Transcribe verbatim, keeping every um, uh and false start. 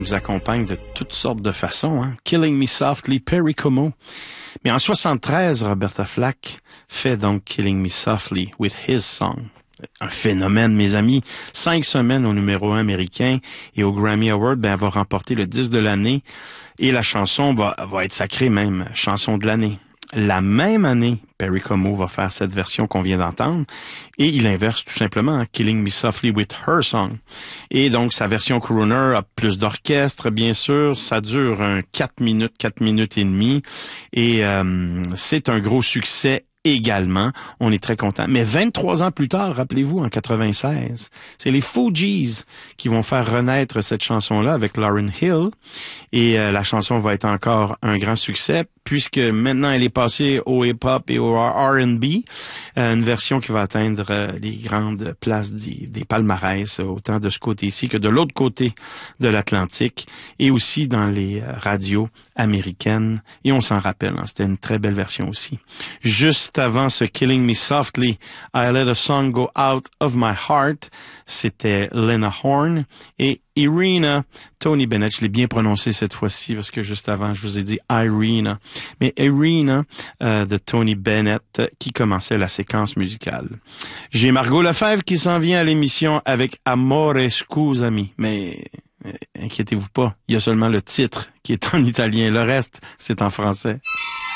nous accompagne de toutes sortes de façons, hein. Killing Me Softly, Perry Como. Mais en soixante-treize, Roberta Flack fait donc Killing Me Softly with His Song. Un phénomène, mes amis. Cinq semaines au numéro un américain et au Grammy Award, ben, elle va remporter le disque de l'année et la chanson va, va être sacrée même, chanson de l'année. La même année, Perry Como va faire cette version qu'on vient d'entendre et il inverse tout simplement, hein, Killing Me Softly with Her Song. Et donc, sa version crooner a plus d'orchestre, bien sûr. Ça dure un quatre minutes, quatre minutes et demie et euh, c'est un gros succès également. On est très content. Mais vingt-trois ans plus tard, rappelez-vous, en quatre-vingt-seize, c'est les Fugees qui vont faire renaître cette chanson-là avec Lauryn Hill. Et euh, la chanson va être encore un grand succès puisque maintenant elle est passée au hip-hop et au R and B. Euh, une version qui va atteindre euh, les grandes places des, des palmarès, autant de ce côté-ci que de l'autre côté de l'Atlantique et aussi dans les euh, radios américaines. Et on s'en rappelle, hein, c'était une très belle version aussi. Juste avant ce Killing Me Softly, I Let a Song Go Out of My Heart, c'était Lena Horne et Irina, Tony Bennett. Je l'ai bien prononcé cette fois-ci parce que juste avant, je vous ai dit Irina. Mais Irina euh, de Tony Bennett qui commençait la séquence musicale. J'ai Margot Lefebvre qui s'en vient à l'émission avec Amore Scusami. Mais euh, inquiétez-vous pas, il y a seulement le titre qui est en italien. Le reste, c'est en français.